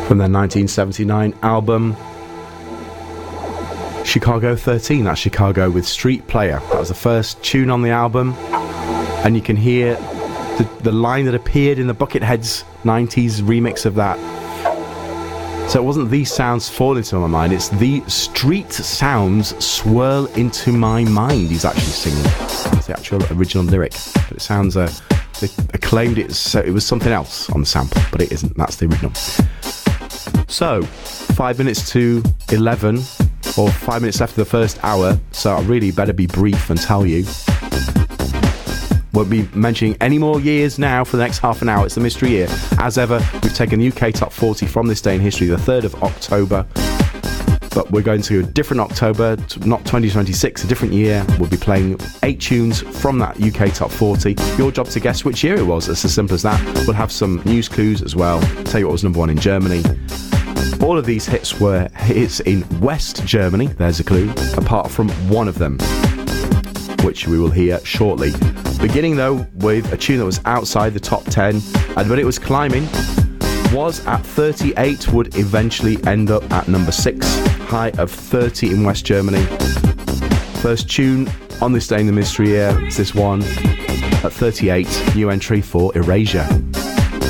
from their 1979 album Chicago 13. That's Chicago with Street Player. That was the first tune on the album, and you can hear the line that appeared in the Bucketheads 90s remix of that. So it wasn't these sounds fall into my mind, it's the street sounds swirl into my mind he's actually singing. That's the actual original lyric, but it sounds they claimed it was something else on the sample, but it isn't. That's the original. So 5 minutes to 11, or 5 minutes left of the first hour, so I really better be brief and tell you. Won't be mentioning any more years now for the next half an hour. It's the mystery year. As ever, we've taken the UK Top 40 from this day in history, the 3rd of October. But we're going to a different October, not 2026, a different year. We'll be playing 8 tunes from that UK Top 40. Your job to guess which year it was. It's as simple as that. We'll have some news clues as well. Tell you what was number 1 in Germany. All of these hits were hits in West Germany. There's a clue. Apart from one of them, which we will hear shortly. Beginning though with a tune that was outside the top 10, but it was climbing. Was at 38, would eventually end up at number 6. High of 30 in West Germany. First tune on this day in the mystery year is this one at 38. New entry for Erasure.